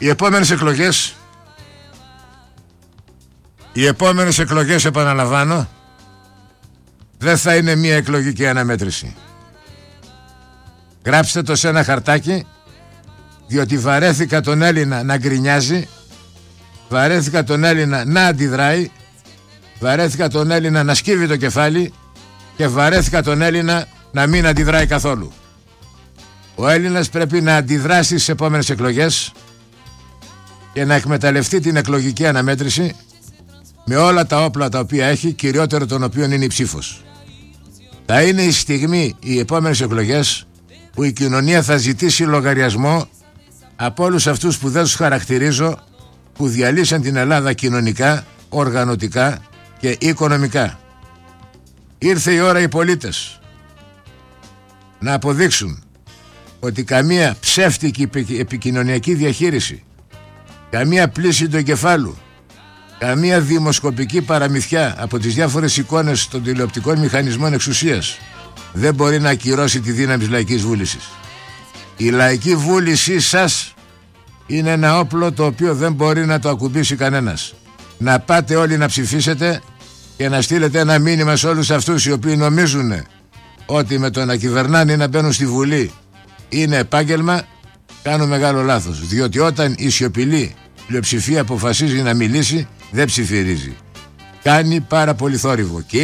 Οι επόμενες εκλογές, επαναλαμβάνω, δεν θα είναι μία εκλογική αναμέτρηση. Γράψτε το σε ένα χαρτάκι, διότι βαρέθηκα τον Έλληνα να γκρινιάζει, βαρέθηκα τον Έλληνα να αντιδράει, βαρέθηκα τον Έλληνα να σκύβει το κεφάλι και βαρέθηκα τον Έλληνα να μην αντιδράει καθόλου. Ο Έλληνας πρέπει να αντιδράσει στις επόμενες εκλογές και να εκμεταλλευτεί την εκλογική αναμέτρηση με όλα τα όπλα τα οποία έχει, κυριότερο των οποίων είναι η ψήφος. Θα είναι η στιγμή, οι επόμενες εκλογές, που η κοινωνία θα ζητήσει λογαριασμό από όλους αυτούς που δεν τους χαρακτηρίζω, που διαλύσαν την Ελλάδα κοινωνικά, οργανωτικά και οικονομικά. Ήρθε η ώρα οι πολίτες να αποδείξουν ότι καμία ψεύτικη επικοινωνιακή διαχείριση, καμία πλύση του εγκεφάλου, καμία δημοσκοπική παραμυθιά από τις διάφορες εικόνες των τηλεοπτικών μηχανισμών εξουσίας δεν μπορεί να ακυρώσει τη δύναμη της λαϊκής βούλησης. Η λαϊκή βούλησή σας είναι ένα όπλο το οποίο δεν μπορεί να το ακουμπήσει κανένας. Να πάτε όλοι να ψηφίσετε και να στείλετε ένα μήνυμα σε όλους αυτούς οι οποίοι νομίζουν ότι με το να κυβερνάνε ή να μπαίνουν στη Βουλή είναι επάγγελμα. Κάνουν μεγάλο λάθος, διότι όταν η σιωπηλή πλειοψηφία αποφασίζει να μιλήσει, δεν ψηφιρίζει. Κάνει πάρα πολύ θόρυβο. Και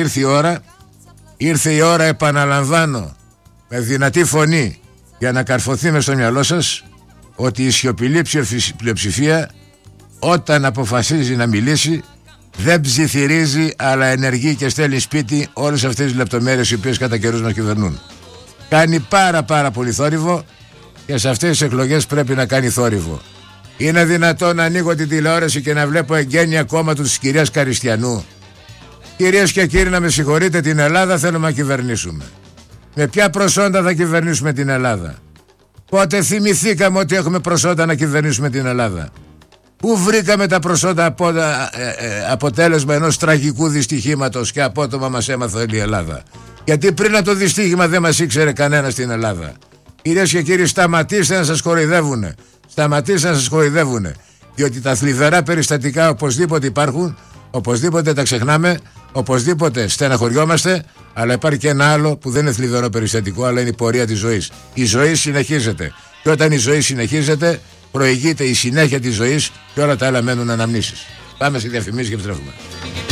ήρθε η ώρα, επαναλαμβάνω, με δυνατή φωνή, για να καρφωθεί μες στο μυαλό σας ότι η σιωπηλή πλειοψηφία όταν αποφασίζει να μιλήσει δεν ψιθυρίζει, αλλά ενεργεί και στέλνει σπίτι όλες αυτές τις λεπτομέρειες οι οποίες κατά καιρούς μας κυβερνούν. Κάνει πάρα πολύ θόρυβο και σε αυτές τις εκλογές πρέπει να κάνει θόρυβο. Είναι δυνατόν να ανοίγω την τηλεόραση και να βλέπω εγγένεια κόμματο της κυρίας Καριστιανού? Κυρίες και κύριοι, να με συγχωρείτε, την Ελλάδα θέλουμε να κυβερνήσουμε. Με ποια προσόντα θα κυβερνήσουμε την Ελλάδα? Πότε θυμηθήκαμε ότι έχουμε προσόντα να κυβερνήσουμε την Ελλάδα? Πού βρήκαμε τα προσόντα αποτέλεσμα ενός τραγικού δυστυχήματος και απότομα μας έμαθε όλη η Ελλάδα? Γιατί πριν από το δυστύχημα δεν μας ήξερε κανένα στην Ελλάδα. Κυρίες και κύριοι, σταματήστε να σας κοροϊδεύουνε. Σταματήστε να σας κοροϊδεύουνε. Διότι τα θλιβερά περιστατικά οπωσδήποτε υπάρχουν, οπωσδήποτε τα ξεχνάμε, οπωσδήποτε στεναχωριόμαστε, αλλά υπάρχει και ένα άλλο που δεν είναι θλιβερό περιστατικό, αλλά είναι η πορεία της ζωής. Η ζωή συνεχίζεται. Και όταν η ζωή συνεχίζεται, προηγείται η συνέχεια της ζωής και όλα τα άλλα μένουν αναμνήσεις. Πάμε σε διαφημίσεις και επιστρέφουμε.